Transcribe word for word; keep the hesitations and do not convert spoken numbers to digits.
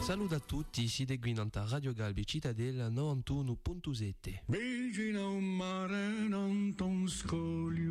Saluto a tutti, siete qui in Radio Galbi Cittadella novantuno punto sette. Vicino a un mare non ton scogli